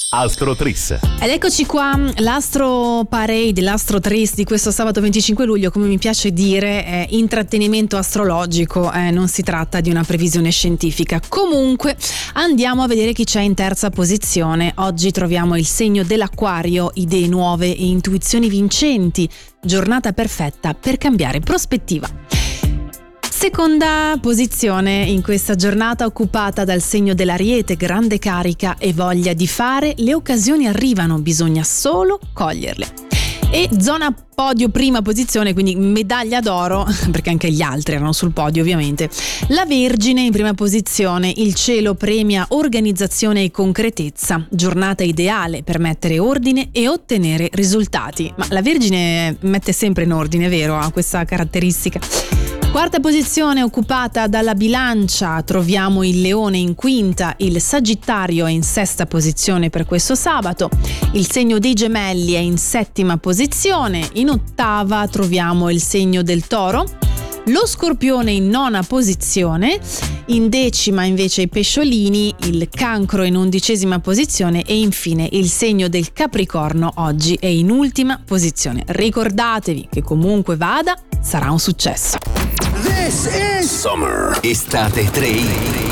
Astro Tris. Ed eccoci qua, l'Astro Parade, l'Astro Tris di questo sabato 25 luglio, come mi piace dire, è intrattenimento astrologico, non si tratta di una previsione scientifica. Comunque andiamo a vedere chi c'è in terza posizione. Oggi troviamo il segno dell'Acquario, idee nuove e intuizioni vincenti, giornata perfetta per cambiare prospettiva. Seconda posizione in questa giornata occupata dal segno dell'Ariete, grande carica e voglia di fare, le occasioni arrivano, bisogna solo coglierle. E zona podio, prima posizione, quindi medaglia d'oro, perché anche gli altri erano sul podio ovviamente. La Vergine in prima posizione, il cielo premia organizzazione e concretezza, giornata ideale per mettere ordine e ottenere risultati. Ma la Vergine mette sempre in ordine, vero? Ha questa caratteristica. Quarta posizione occupata dalla Bilancia, troviamo il Leone in quinta, il Sagittario è in sesta posizione per questo sabato, il segno dei Gemelli è in settima posizione, in ottava troviamo il segno del Toro, lo Scorpione in nona posizione, in decima invece i Pesciolini, il Cancro in undicesima posizione e infine il segno del Capricorno oggi è in ultima posizione. Ricordatevi che comunque vada, sarà un successo. This is Summer Estate 3.